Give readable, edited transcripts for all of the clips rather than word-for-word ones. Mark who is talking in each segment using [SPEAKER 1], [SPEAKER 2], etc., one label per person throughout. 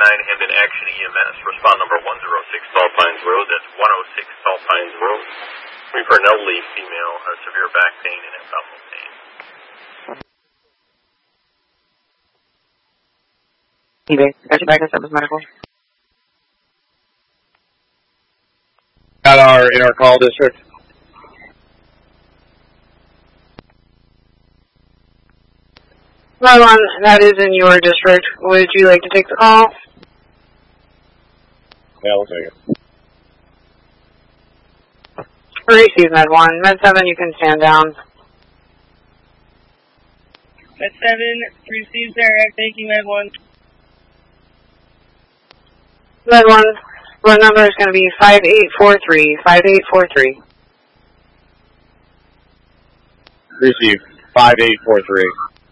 [SPEAKER 1] Hamden Action EMS. Respond number 106 Tall Pines Road. That's 106 Tall Pines Road. Looking for an elderly female, severe back pain and abdominal pain.
[SPEAKER 2] Action Back Service Medical.
[SPEAKER 3] In our call district.
[SPEAKER 2] Well, that is in your district. Would you like to take the call?
[SPEAKER 3] Yeah, we'll take it.
[SPEAKER 2] Receive Med 1. Med 7, you can stand down.
[SPEAKER 4] Med 7, receives direct, taking Med 1.
[SPEAKER 2] Med 1, phone number is going to be 5843. 5843.
[SPEAKER 3] Receive 5843.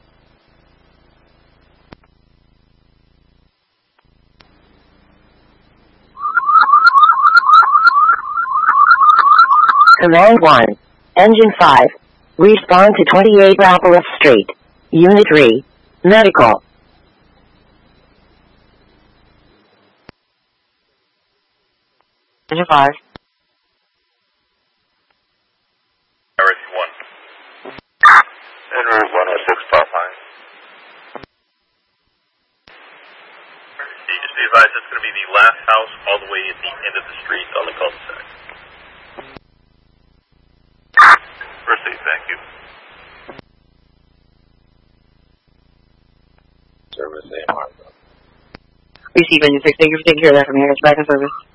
[SPEAKER 5] Command 1, Engine 5, respond to 28 Rapalith Street, Unit 3, Medical.
[SPEAKER 2] Engine 5.
[SPEAKER 1] Eric 1. En route 106 Tall Pines. Just be advised, that's going to be the last house all the way at the end of the street on the cul-de-sac. Proceed, thank you.
[SPEAKER 3] Service AMR.
[SPEAKER 2] Receive Engine 6. Thank you for taking care of that from here. It's back in service.